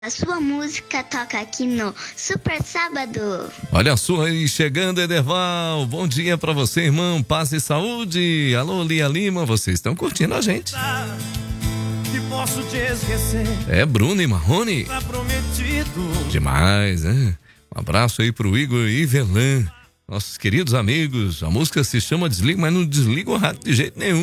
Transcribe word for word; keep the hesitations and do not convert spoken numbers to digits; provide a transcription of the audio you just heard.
A sua música toca aqui no Super Sábado. Olha a sua aí chegando, Ederval. Bom dia pra você, irmão. Paz e saúde. Alô, Lia Lima. Vocês estão curtindo a gente. Que posso te esquecer. É Bruno e Marrone. Tá prometido. Demais, né? Um abraço aí pro Igor e Ivelan. Nossos queridos amigos. A música se chama Desliga, mas não desliga o rádio de jeito nenhum.